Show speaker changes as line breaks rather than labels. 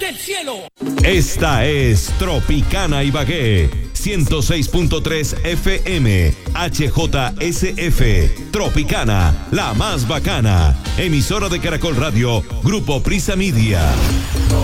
del cielo.
Esta es Tropicana Ibagué, 106.3 FM, HJSF. Tropicana, la más bacana. Emisora de Caracol Radio, Grupo Prisa Media.